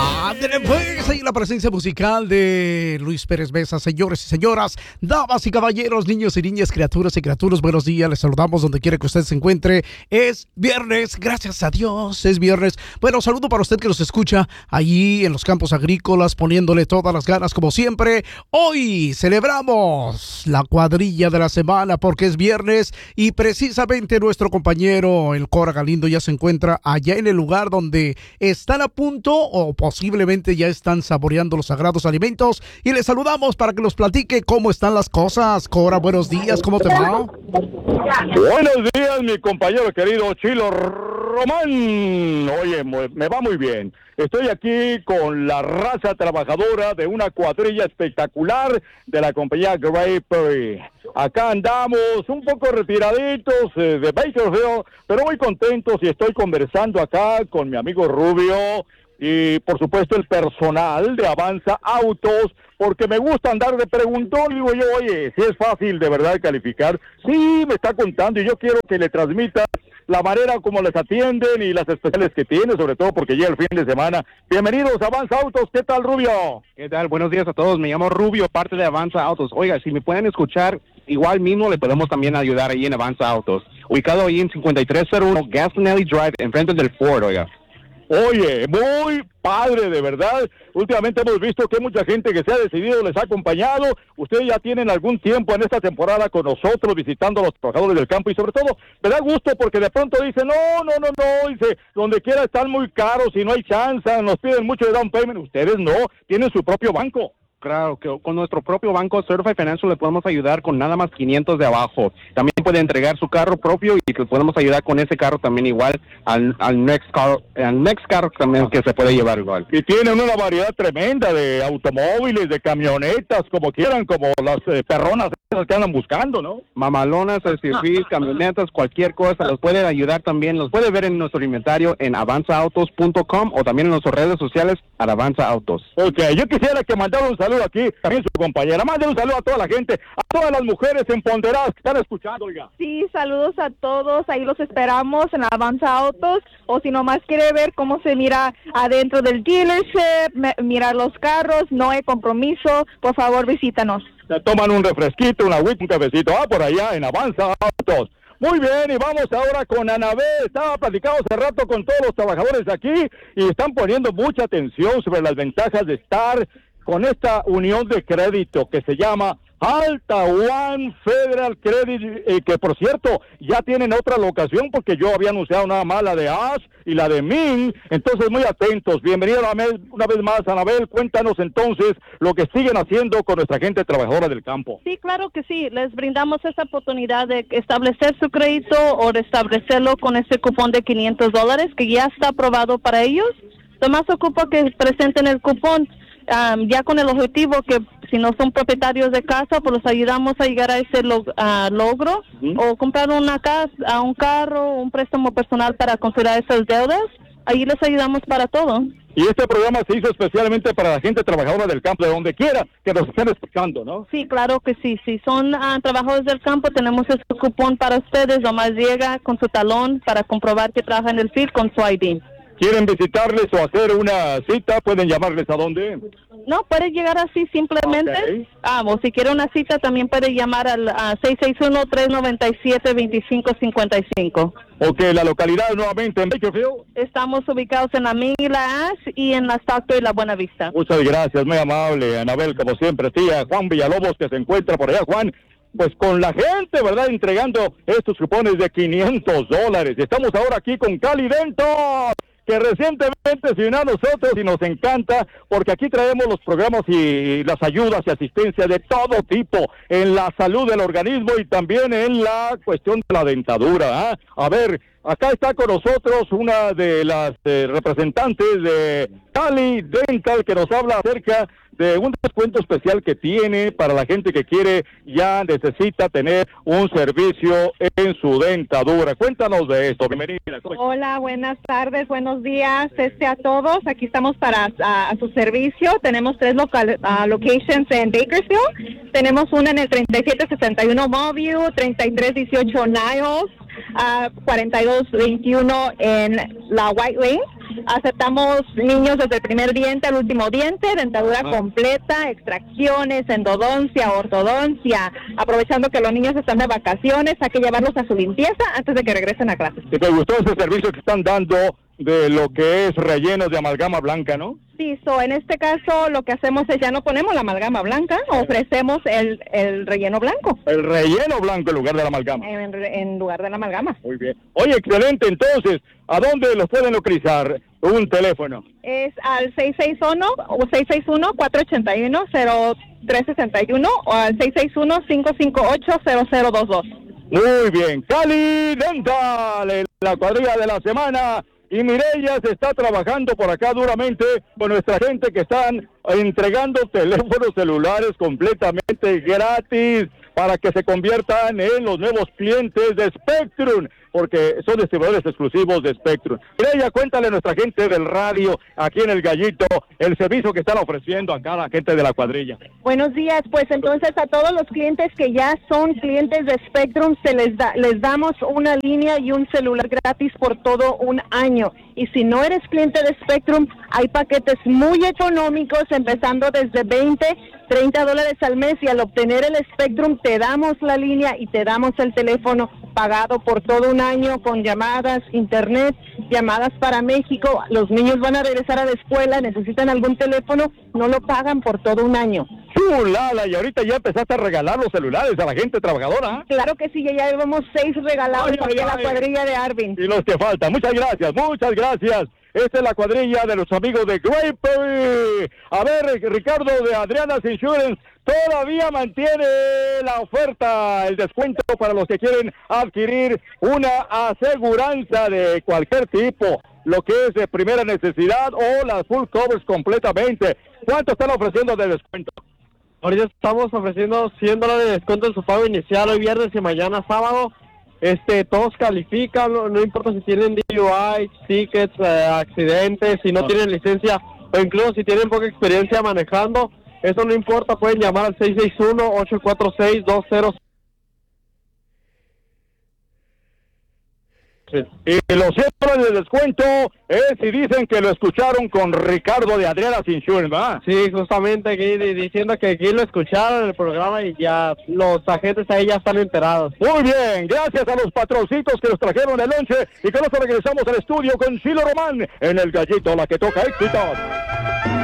Ándale, pues, ahí la presencia musical de Luis Pérez Mesa, señores y señoras, damas y caballeros, niños y niñas, criaturas y criaturas, buenos días, les saludamos donde quiera que usted se encuentre. Es viernes, gracias a Dios, es viernes. Bueno, saludo para usted que nos escucha allí en los campos agrícolas, poniéndole todas las ganas como siempre. Hoy celebramos la cuadrilla de la semana porque es viernes y precisamente nuestro compañero, el Cora Galindo, ya se encuentra allá en el lugar donde están a punto o posiblemente ya están saboreando los sagrados alimentos y le saludamos para que nos platique cómo están las cosas. Cora, buenos días, ¿cómo te va? Buenos días, mi compañero querido Chilo Román. Oye, me va muy bien. Estoy aquí con la raza trabajadora de una cuadrilla espectacular de la compañía Great Prairie. Acá andamos un poco retiraditos de Bakersfield, pero muy contentos y estoy conversando acá con mi amigo Rubio y por supuesto el personal de Avanza Autos, porque me gusta andar de preguntón. Digo yo, oye, si es fácil de verdad calificar. Sí, me está contando y yo quiero que le transmita la manera como les atienden y las especiales que tiene, sobre todo porque llega el fin de semana. Bienvenidos a Avanza Autos. ¿Qué tal, Rubio? ¿Qué tal? Buenos días a todos. Me llamo Rubio, parte de Avanza Autos. Oiga, si me pueden escuchar, igual mismo le podemos también ayudar ahí en Avanza Autos. Ubicado ahí en 5301 Gastonelli Drive, enfrente del Ford, oiga. Oye, muy padre, de verdad. Últimamente hemos visto que mucha gente que se ha decidido les ha acompañado. Ustedes ya tienen algún tiempo en esta temporada con nosotros visitando a los trabajadores del campo y sobre todo me da gusto porque de pronto dicen, no, dice, donde quiera están muy caros y no hay chance, nos piden mucho de down payment. Ustedes no, tienen su propio banco. Claro, que con nuestro propio banco Certified Financial le podemos ayudar con nada más 500 de abajo. También puede entregar su carro propio y le podemos ayudar con ese carro también igual al next car también que se puede llevar igual. Y tienen una variedad tremenda de automóviles, de camionetas, como quieran, como las perronas que andan buscando, ¿no? Mamalonas, SUVs, camionetas, cualquier cosa, los pueden ayudar también. Los puede ver en nuestro inventario en avanzaautos.com o también en nuestras redes sociales a Avanza Autos. Ok, yo quisiera que mandara un saludo aquí, también su compañera. Mande un saludo a toda la gente, a todas las mujeres empoderadas que están escuchando, oiga. Sí, saludos a todos, ahí los esperamos en Avanza Autos, o si nomás quiere ver cómo se mira adentro del dealership, mirar los carros, no hay compromiso, por favor visítanos. Se toman un refresquito, una agüita, un cafecito, por allá en Avanza Autos. Muy bien, y vamos ahora con Anabel. Estaba platicando hace rato con todos los trabajadores de aquí y están poniendo mucha atención sobre las ventajas de estar con esta unión de crédito que se llama Alta One Federal Credit, que por cierto ya tienen otra locación porque yo había anunciado nada más la de Ash y la de Min, entonces muy atentos. Bienvenida una vez más, Anabel. Cuéntanos entonces lo que siguen haciendo con nuestra gente trabajadora del campo. Sí, claro que sí, les brindamos esa oportunidad de establecer su crédito o restablecerlo con ese cupón de $500 que ya está aprobado para ellos. Nomás ocupa que presenten el cupón. Ya con el objetivo que si no son propietarios de casa, pues los ayudamos a llegar a ese logro, o comprar una casa, un carro, un préstamo personal para considerar esas deudas. Ahí les ayudamos para todo. Y este programa se hizo especialmente para la gente trabajadora del campo, de donde quiera que nos estén escuchando, ¿no? Sí, claro que sí. Si son trabajadores del campo, tenemos ese cupón para ustedes. Nomás llega con su talón para comprobar que trabaja en el field con su ID. ¿Quieren visitarles o hacer una cita? ¿Pueden llamarles a dónde? No, puede llegar así simplemente. Okay. O si quiere una cita, también puede llamar al 661-397-2555. Ok, la localidad nuevamente en Bakersfield. Estamos ubicados en la Min y la Ash y en la Stockton y la Buena Vista. Muchas gracias, muy amable, Anabel, como siempre. Tía Juan Villalobos, que se encuentra por allá, Juan. Pues con la gente, ¿verdad? Entregando estos cupones de $500. Estamos ahora aquí con Cali Dental, que recientemente se unió a nosotros y nos encanta porque aquí traemos los programas y las ayudas y asistencia de todo tipo en la salud del organismo y también en la cuestión de la dentadura. A ver, acá está con nosotros una de las representantes de Cali Dental que nos habla acerca de un descuento especial que tiene para la gente que necesita tener un servicio en su dentadura. Cuéntanos de esto. Bienvenida. Hola, buenas tardes, buenos días a todos. Aquí estamos para a su servicio. Tenemos 3 locations en Bakersfield. Tenemos una en el 3761 Mobile, 3318 Niles, 4221 en la White Lane Aceptamos niños desde el primer diente al último diente, dentadura completa, extracciones, endodoncia, ortodoncia. Aprovechando que los niños están de vacaciones, hay que llevarlos a su limpieza antes de que regresen a clase. ¿Y te gustó ese servicio que están dando de lo que es relleno de amalgama blanca, no? Sí, en este caso lo que hacemos es ya no ponemos la amalgama blanca, ofrecemos el relleno blanco. El relleno blanco en lugar de la amalgama. En lugar de la amalgama. Muy bien. Oye, excelente. Entonces, ¿a dónde los pueden localizar? Un teléfono. Es al 661-481-0361 o al 661-558-0022. Muy bien. Cali Dental, la cuadrilla de la semana. Y Mireya se está trabajando por acá duramente con nuestra gente que están entregando teléfonos celulares completamente gratis para que se conviertan en los nuevos clientes de Spectrum, porque son distribuidores exclusivos de Spectrum. Mireya, cuéntale a nuestra gente del radio, aquí en El Gallito, el servicio que están ofreciendo acá a la gente de la cuadrilla. Buenos días, pues entonces a todos los clientes que ya son clientes de Spectrum les damos una línea y un celular gratis por todo un año. Y si no eres cliente de Spectrum, hay paquetes muy económicos empezando desde $20-30 al mes, y al obtener el Spectrum te damos la línea y te damos el teléfono pagado por todo un año con llamadas, internet, llamadas para México. Los niños van a regresar a la escuela, necesitan algún teléfono, no lo pagan por todo un año. ¡Chulala! Y ahorita ya empezaste a regalar los celulares a la gente trabajadora. Claro que sí, ya llevamos 6 regalados ahí en la cuadrilla de Arvin. Y los que faltan. Muchas gracias, muchas gracias. Esta es la cuadrilla de los amigos de Grapery. A ver, Ricardo de Adriana's Insurance todavía mantiene la oferta, el descuento para los que quieren adquirir una aseguranza de cualquier tipo, lo que es de primera necesidad o las full covers completamente. ¿Cuánto están ofreciendo de descuento? Ahorita estamos ofreciendo $100 de descuento en su pago inicial hoy viernes y mañana sábado. Todos califican, no importa si tienen DUI, tickets, accidentes, si no tienen licencia o incluso si tienen poca experiencia manejando, eso no importa, pueden llamar al 661-846-20. Y los $100 de descuento es si dicen que lo escucharon con Ricardo de Adriana's Insurance, ¿verdad? Sí, justamente aquí diciendo que aquí lo escucharon en el programa y ya los agentes ahí ya están enterados. Muy bien, gracias a los patroncitos que nos trajeron el lonche, y con eso regresamos al estudio con Chilo Román en El Gallito, la que toca éxitos.